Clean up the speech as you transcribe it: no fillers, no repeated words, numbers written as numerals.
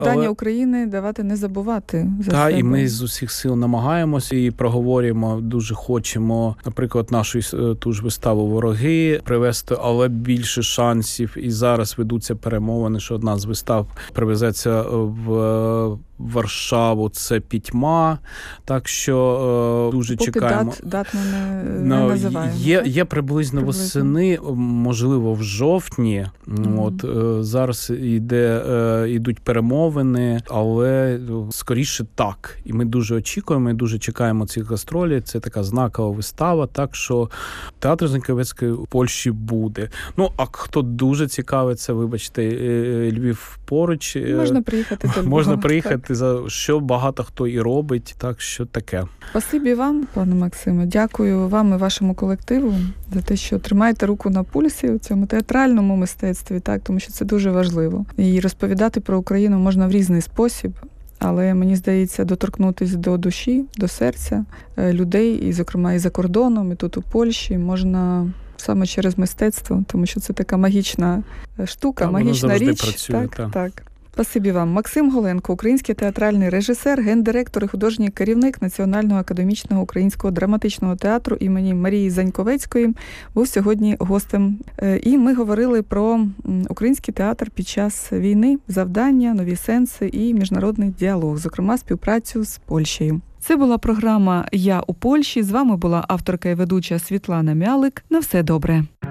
Питання України давати не забувати за себе. І ми з усіх сил намагаємося і проговорюємо, дуже хочемо, наприклад, нашу ту ж виставу «Вороги» привезти, але більше шансів. І зараз ведуться перемовини, що одна з вистав привезеться в Варшаву, це «Пітьма», так що дуже поки чекаємо. Дат ми не називаємо. Є приблизно восени, можливо, в жовтні. Зараз йдуть перемовини, але скоріше так. І ми дуже очікуємо, і дуже чекаємо цих гастролей. Це така знакова вистава, так що театр Заньковецької у Польщі буде. А хто дуже цікавиться, вибачте, Львів поруч. Можна приїхати до Львова. Можна приїхати, за що багато хто і робить, так що таке. Спасибі вам, пане Максиме. Дякую вам і вашому колективу за те, що тримаєте руку на пульсі у цьому театральному мистецтві, так, тому що це дуже важливо. І розповідати про Україну можна в різний спосіб, але, мені здається, доторкнутися до душі, до серця людей, і, зокрема, і за кордоном, і тут у Польщі, можна саме через мистецтво, тому що це така магічна штука, магічна річ. Працює, так. Спасибі вам. Максим Голенко, український театральний режисер, гендиректор і художній керівник Національного академічного українського драматичного театру імені Марії Заньковецької, був сьогодні гостем. І ми говорили про український театр під час війни, завдання, нові сенси і міжнародний діалог, зокрема співпрацю з Польщею. Це була програма «Я у Польщі». З вами була авторка і ведуча Світлана Мялик. На все добре.